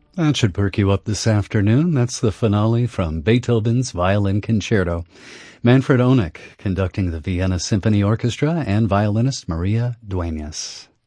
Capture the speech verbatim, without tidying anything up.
That should perk you up this afternoon. That's the finale from Beethoven's Violin Concerto. Manfred Oehnig conducting the Vienna Symphony Orchestra and violinist Maria Dueñas.